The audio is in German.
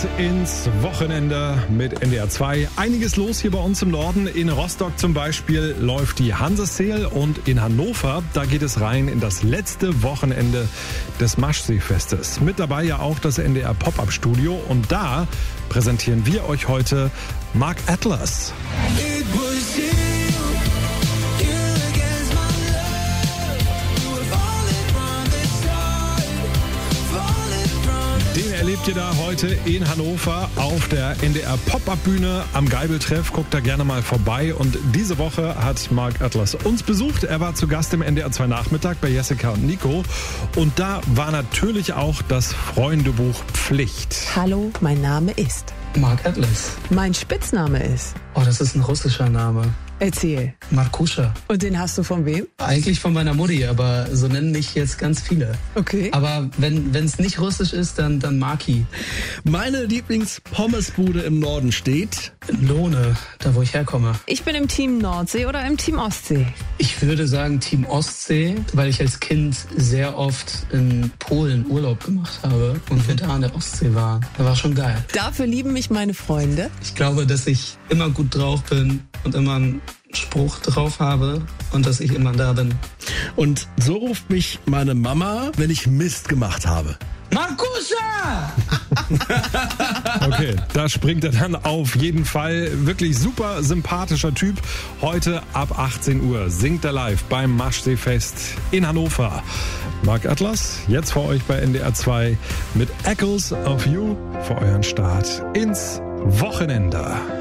Ins Wochenende mit NDR 2. Einiges los hier bei uns im Norden. In Rostock zum Beispiel läuft die Hanse-Sale und in Hannover, da geht es rein in das letzte Wochenende des Maschsee-Festes. Mit dabei ja auch das NDR Pop-Up-Studio und da präsentieren wir euch heute Mark Atlas. Den erlebt ihr da heute in Hannover auf der NDR Pop-Up-Bühne am Geibeltreff. Guckt da gerne mal vorbei. Und diese Woche hat Mark Atlas uns besucht. Er war zu Gast im NDR 2 Nachmittag bei Jessica und Nico. Und da war natürlich auch das Freundebuch Pflicht. Hallo, mein Name ist Mark Atlas. Mein Spitzname ist. Oh, das ist ein russischer Name. Erzähl. Markuscha. Und den hast du von wem? Eigentlich von meiner Mutti, aber so nennen mich jetzt ganz viele. Okay. Aber wenn es nicht russisch ist, dann Marki. Meine Lieblingspommes-Bude im Norden steht Lohne, da wo ich herkomme. Ich bin im Team Nordsee oder im Team Ostsee? Ich würde sagen Team Ostsee, weil ich als Kind sehr oft in Polen Urlaub gemacht habe und wir da an der Ostsee waren. Das war schon geil. Dafür lieben mich meine Freunde. Ich glaube, dass ich immer gut drauf bin und immer einen Spruch drauf habe und dass ich immer da bin. Und so ruft mich meine Mama, wenn ich Mist gemacht habe. Markuscha! Okay, da springt er dann auf jeden Fall. Wirklich super sympathischer Typ. Heute ab 18 Uhr singt er live beim Maschsee-Fest in Hannover. Mark Atlas, jetzt für euch bei NDR 2 mit Echoes of You für euren Start ins Wochenende.